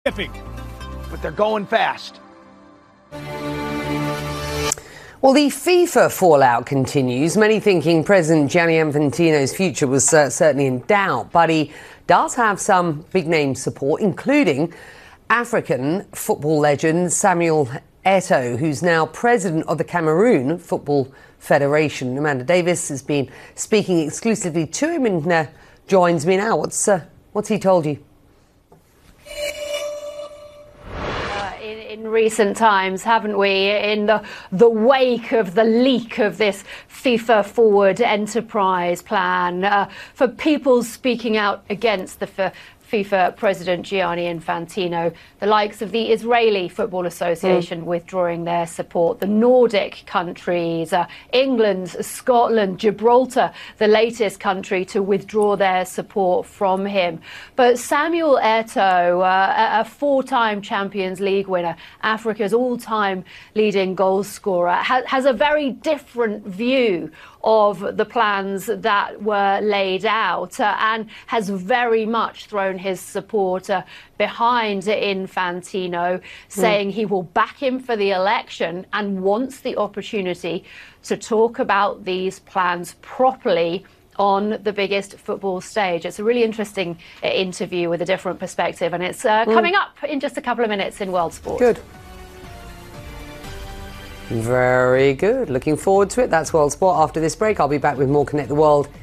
Skipping, but they're going fast. Well, the FIFA fallout continues, many thinking President Gianni Infantino's future was certainly in doubt, but he does have some big-name support, including African football legend Samuel Eto'o, who's now president of the Cameroon Football Federation. Amanda Davis has been speaking exclusively to him and joins me now. What's he told you? In recent times, haven't we, in the wake of the leak of this FIFA Forward Enterprise plan, for people speaking out against the FIFA President Gianni Infantino, the likes of the Israeli Football Association withdrawing their support, the Nordic countries, England, Scotland, Gibraltar, the latest country to withdraw their support from him. But Samuel Eto'o, a four-time Champions League winner, Africa's all-time leading goal scorer, has a very different view of the plans that were laid out and has very much thrown his support behind Infantino, saying he will back him for the election and wants the opportunity to talk about these plans properly on the biggest football stage. It's a really interesting interview with a different perspective, and it's coming up in just a couple of minutes in World Sport. Good. Very good. Looking forward to it. That's World Sport. After this break, I'll be back with more Connect the World